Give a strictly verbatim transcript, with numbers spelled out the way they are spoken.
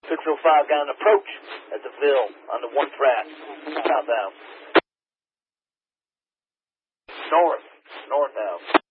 six oh five got an approach at the Ville on the one track, southbound. North, northbound.